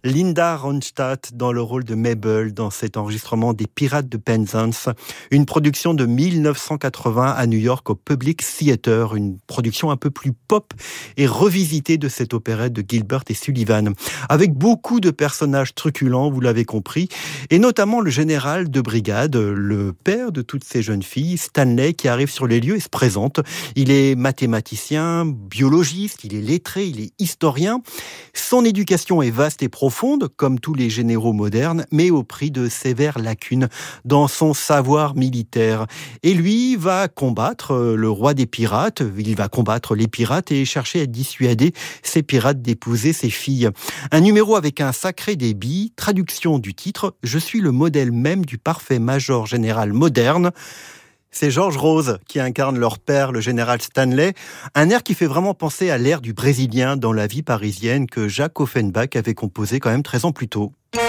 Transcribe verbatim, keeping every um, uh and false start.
Linda Ronstadt dans le rôle de Mabel dans cet enregistrement des Pirates de Penzance, une production de mille neuf cent quatre-vingts à New York au Public Theatre, une production un peu plus pop et revisitée de cette opérette de Gilbert et Sullivan, avec beaucoup de personnages truculents, vous l'avez compris, et notamment le général de brigade, le père de toutes ces jeunes filles, Stanley, qui arrive sur les lieux et se présente. Il est mathématicien, biologiste, il est lettré, il est historien. Son éducation est vaste et profonde, comme tous les généraux modernes, mais au prix de sévères lacunes dans son savoir militaire. Et lui va combattre le roi des pirates, il va combattre les pirates et chercher à dissuader ces pirates d'épouser ses filles. Un numéro avec un sacré débit, traduction du titre « Je suis le modèle même du parfait major général moderne ». C'est Georges Rose qui incarne leur père, le général Stanley. Un air qui fait vraiment penser à l'air du Brésilien dans La vie parisienne que Jacques Offenbach avait composé quand même treize ans plus tôt.